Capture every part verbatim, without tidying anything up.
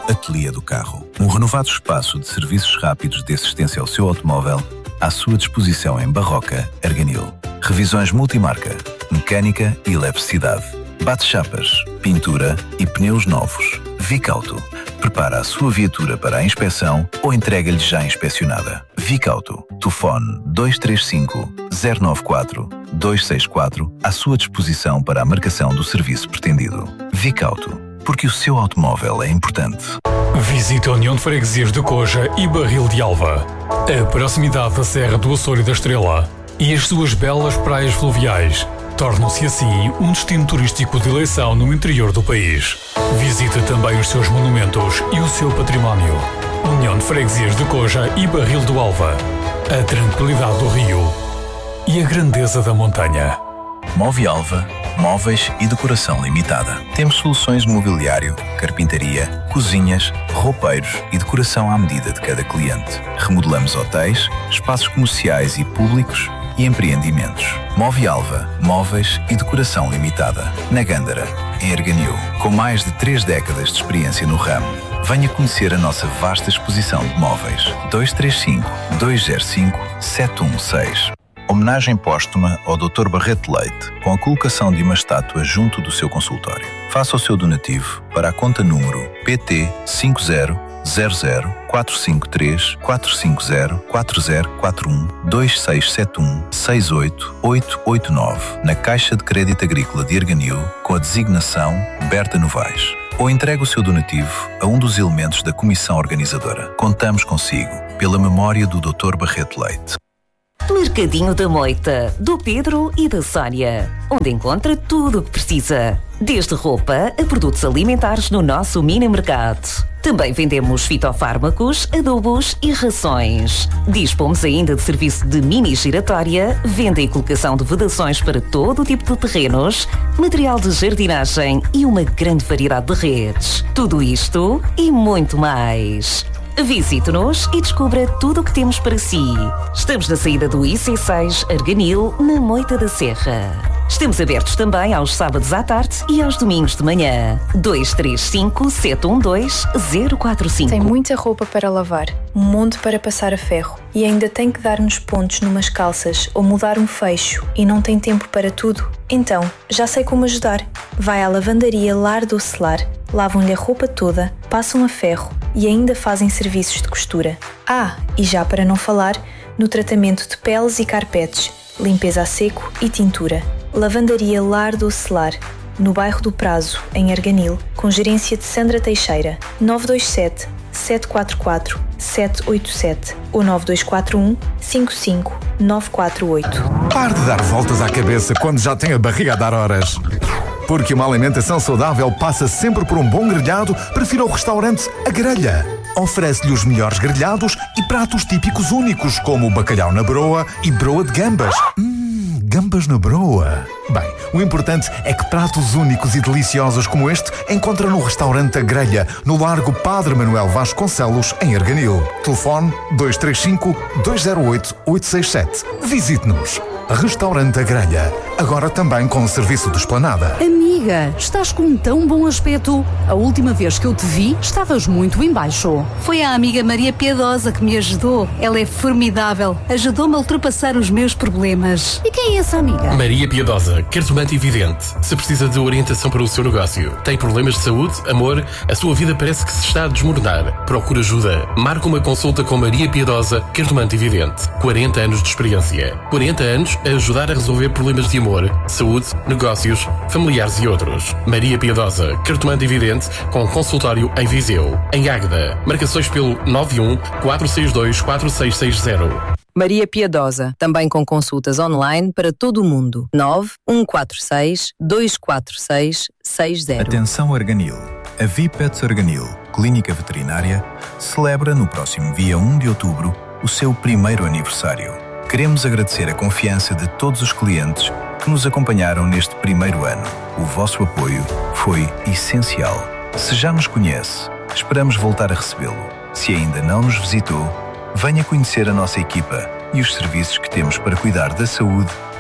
Ateliê do Carro. Um renovado espaço de serviços rápidos de assistência ao seu automóvel à sua disposição em Barroca, Arganil. Revisões multimarca, mecânica e eletricidade. Bate-chapas, pintura e pneus novos. Vicauto. Prepara a sua viatura para a inspeção ou entrega-lhe já inspecionada. Vicauto. Telefone dois três cinco, zero nove quatro, dois seis quatro à sua disposição para a marcação do serviço pretendido. Vicauto. Porque o seu automóvel é importante. Visite a União de Freguesias de Coja e Barril de Alva. A proximidade da Serra do Açor e da Estrela e as suas belas praias fluviais tornam-se assim um destino turístico de eleição no interior do país. Visite também os seus monumentos e o seu património. União de Freguesias de Coja e Barril do Alva. A tranquilidade do rio e a grandeza da montanha. Move Alva, móveis e decoração limitada. Temos soluções de mobiliário, carpintaria, cozinhas, roupeiros e decoração à medida de cada cliente. Remodelamos hotéis, espaços comerciais e públicos e empreendimentos. Move Alva, móveis e decoração limitada. Na Gândara, em Arganil, com mais de três décadas de experiência no ramo. Venha conhecer a nossa vasta exposição de móveis. dois três cinco, dois zero cinco, sete um seis. Homenagem póstuma ao doutor Barreto Leite, com a colocação de uma estátua junto do seu consultório. Faça o seu donativo para a conta número P T cinco zero zero zero quatro cinco três quatro cinco zero quatro zero quatro um dois seis sete um seis oito oito oito nove na Caixa de Crédito Agrícola de Arganil com a designação Berta Novaes. Ou entregue o seu donativo a um dos elementos da comissão organizadora. Contamos consigo, pela memória do doutor Barreto Leite. Mercadinho da Moita, do Pedro e da Sónia, onde encontra tudo o que precisa, desde roupa a produtos alimentares no nosso mini mercado. Também vendemos fitofármacos, adubos e rações. Dispomos ainda de serviço de mini giratória, venda e colocação de vedações para todo o tipo de terrenos, material de jardinagem e uma grande variedade de redes. Tudo isto e muito mais. Visite-nos e descubra tudo o que temos para si. Estamos na saída do I C seis Arganil, na Moita da Serra. Estamos abertos também aos sábados à tarde e aos domingos de manhã. dois três cinco, sete um dois, zero quatro cinco. Tem muita roupa para lavar, um monte para passar a ferro e ainda tem que dar-nos pontos numas calças ou mudar um fecho e não tem tempo para tudo? Então, já sei como ajudar. Vai à lavandaria Lar do Celar, lavam-lhe a roupa toda, passam a ferro e ainda fazem serviços de costura. Ah, e já para não falar, no tratamento de peles e carpetes, limpeza a seco e tintura. Lavandaria Lar do Celar, no bairro do Prazo, em Arganil, com gerência de Sandra Teixeira, nove dois sete, sete quatro quatro, sete oito sete ou nove dois quatro um, cinco cinco nove quatro oito. Pare de dar voltas à cabeça quando já tem a barriga a dar horas. Porque uma alimentação saudável passa sempre por um bom grelhado, prefira o restaurante A Grelha. Oferece-lhe os melhores grelhados e pratos típicos únicos, como o bacalhau na broa e broa de gambas. Hum, gambas na broa. Bem, o importante é que pratos únicos e deliciosos como este encontra no restaurante A Grelha, no Largo Padre Manuel Vasconcelos, em Arganil. Telefone dois três cinco, dois zero oito, oito seis sete. Visite-nos. Restaurante A Grelha, agora também com serviço de esplanada. Amiga, estás com um tão bom aspecto. A última vez que eu te vi, estavas muito em baixo. Foi a amiga Maria Piedosa que me ajudou. Ela é formidável. Ajudou-me a ultrapassar os meus problemas. E quem é essa amiga? Maria Piedosa, cartomante e vidente. Se precisa de orientação para o seu negócio, tem problemas de saúde, amor, a sua vida parece que se está a desmoronar. Procura ajuda. Marca uma consulta com Maria Piedosa, cartomante e vidente. quarenta anos de experiência. quarenta anos a ajudar a resolver problemas de amor, saúde, negócios, familiares e outros. Maria Piedosa, cartomante e vidente, com consultório em Viseu. Em Águeda, marcações pelo nove um, quatro seis dois, quatro seis seis zero. Maria Piedosa, também com consultas online para todo o mundo. nove um quatro seis, dois quatro seis, seis zero. Atenção Arganil. A Vipets Arganil, Clínica Veterinária, celebra no próximo dia um de outubro o seu primeiro aniversário. Queremos agradecer a confiança de todos os clientes que nos acompanharam neste primeiro ano. O vosso apoio foi essencial. Se já nos conhece, esperamos voltar a recebê-lo. Se ainda não nos visitou, venha conhecer a nossa equipa e os serviços que temos para cuidar da saúde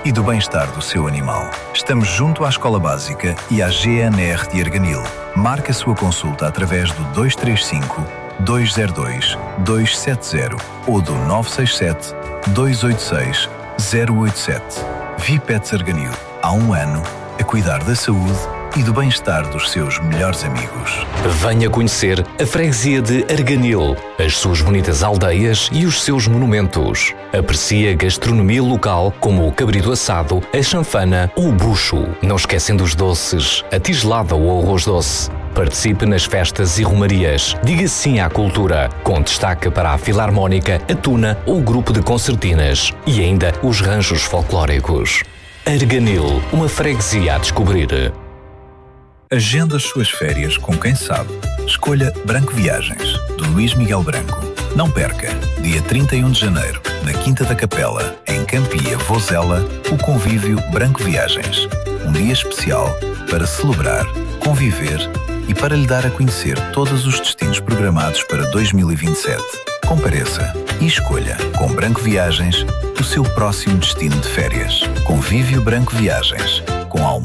e do bem-estar do seu animal. Estamos junto à Escola Básica e à G N R de Arganil. Marque a sua consulta através do dois três cinco, dois zero dois, dois sete zero ou do nove seis sete, dois oito seis, zero oito sete. Vipets Arganil, há um ano, a cuidar da saúde e do bem-estar dos seus melhores amigos. Venha conhecer a freguesia de Arganil, as suas bonitas aldeias e os seus monumentos. Aprecie a gastronomia local como o cabrito assado, a chanfana ou o bucho. Não esquecendo os doces, a tigelada ou o arroz doce. Participe nas festas e romarias. Diga sim à cultura, com destaque para a Filarmónica, a Tuna ou o grupo de concertinas. E ainda os ranchos folclóricos. Arganil, uma freguesia a descobrir. Agenda as suas férias com quem sabe. Escolha Branco Viagens, do Luís Miguel Branco. Não perca, dia trinta e um de janeiro, na Quinta da Capela, em Campia, Vozela, o convívio Branco Viagens. Um dia especial para celebrar, conviver e para lhe dar a conhecer todos os destinos programados para dois mil e vinte e sete. Compareça e escolha, com Branco Viagens, o seu próximo destino de férias. Convívio Branco Viagens, com almoço